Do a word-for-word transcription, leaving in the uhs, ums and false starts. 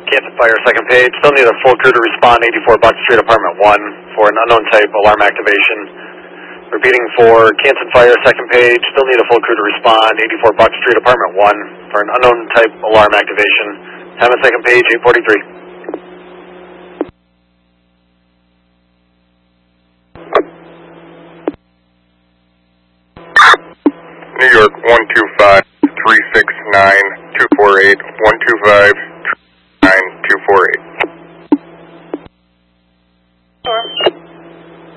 Canton Fire, second page. Still need a full crew to respond, eighty-four Buck Street, apartment one, for an unknown type alarm activation. Repeating for Canton Fire, second page. Still need a full crew to respond, eighty-four Buck Street, apartment one, for an unknown type alarm activation. Time on second page, eight forty-three. New York, one two five, three six nine, two four eight, one two five, nine two four eight.